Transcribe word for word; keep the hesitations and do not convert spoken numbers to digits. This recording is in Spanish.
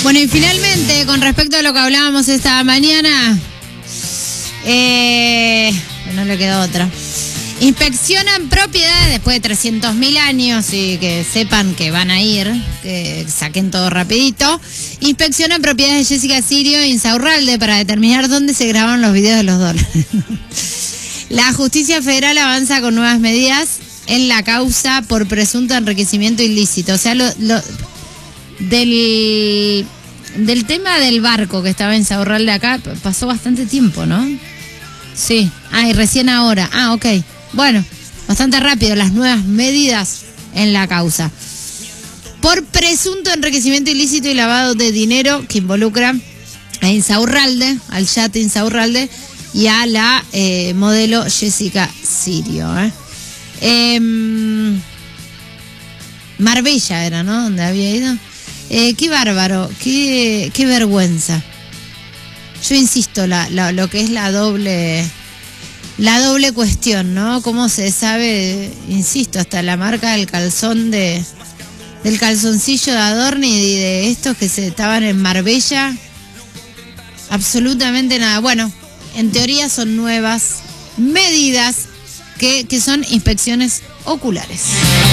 Bueno, y finalmente, con respecto a lo que hablábamos esta mañana, eh, no le quedó otra. Inspeccionan propiedades después de trescientos mil años y que sepan que van a ir, que saquen todo rapidito. Inspeccionan propiedades de Jessica Sirio e Insaurralde para determinar dónde se grabaron los videos de los dólares. La justicia federal avanza con nuevas medidas en la causa por presunto enriquecimiento ilícito. O sea, lo, lo del, del tema del barco que estaba en Insaurralde acá pasó bastante tiempo, ¿no? Sí. Ah, y recién ahora. Ah, ok. Bueno, bastante rápido las nuevas medidas en la causa. Por presunto enriquecimiento ilícito y lavado de dinero que involucra a Insaurralde, al yate Insaurralde y a la eh, modelo Jessica Sirio. ¿eh? Eh, Marbella era, ¿no? Donde había ido. Eh, qué bárbaro, qué, qué vergüenza. Yo insisto, la, la, lo que es la doble... La doble cuestión, ¿no? Cómo se sabe, insisto, hasta la marca del calzón de del calzoncillo de Adorni y de estos que se estaban en Marbella. Absolutamente nada. Bueno, en teoría son nuevas medidas que, que son inspecciones oculares.